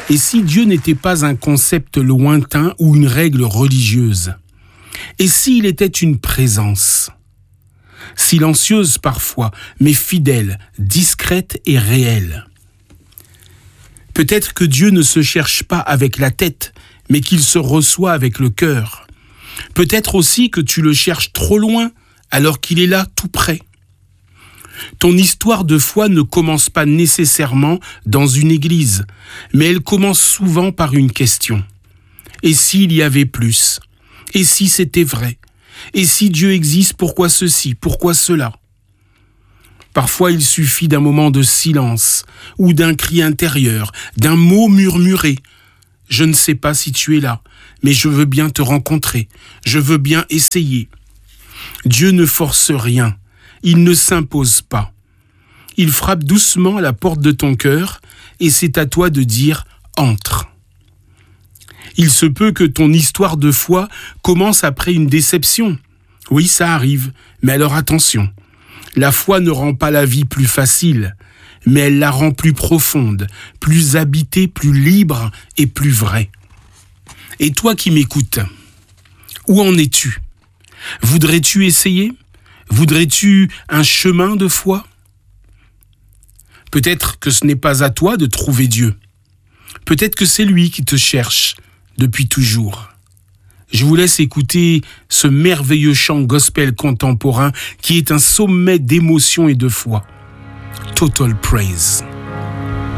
Et si Dieu n'était pas un concept lointain ou une règle religieuse? Et s'il était une présence? Silencieuse parfois, mais fidèle, discrète et réelle. Peut-être que Dieu ne se cherche pas avec la tête, mais qu'il se reçoit avec le cœur. Peut-être aussi que tu le cherches trop loin, alors qu'il est là tout près. Ton histoire de foi ne commence pas nécessairement dans une église, mais elle commence souvent par une question. Et s'il y avait plus? Et si c'était vrai? Et si Dieu existe, pourquoi ceci? Pourquoi cela? Parfois, il suffit d'un moment de silence ou d'un cri intérieur, d'un mot murmuré. Je ne sais pas si tu es là, mais je veux bien te rencontrer. Je veux bien essayer. Dieu ne force rien. Il ne s'impose pas. Il frappe doucement à la porte de ton cœur et c'est à toi de dire « entre ». Il se peut que ton histoire de foi commence après une déception. Oui, ça arrive, mais alors attention. La foi ne rend pas la vie plus facile, mais elle la rend plus profonde, plus habitée, plus libre et plus vraie. Et toi qui m'écoutes, où en es-tu? Voudrais-tu essayer? Voudrais-tu un chemin de foi? Peut-être que ce n'est pas à toi de trouver Dieu. Peut-être que c'est lui qui te cherche depuis toujours. Je vous laisse écouter ce merveilleux chant gospel contemporain qui est un sommet d'émotion et de foi. Total Praise.